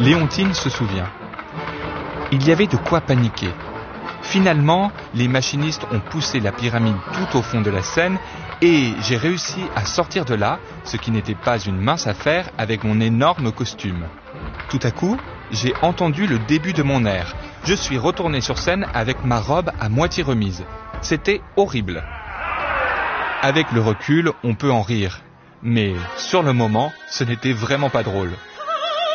Léontine se souvient. Il y avait de quoi paniquer. Finalement, les machinistes ont poussé la pyramide tout au fond de la scène et j'ai réussi à sortir de là, ce qui n'était pas une mince affaire avec mon énorme costume. Tout à coup, j'ai entendu le début de mon air. Je suis retourné sur scène avec ma robe à moitié remise. C'était horrible. Avec le recul, on peut en rire. Mais sur le moment, ce n'était vraiment pas drôle.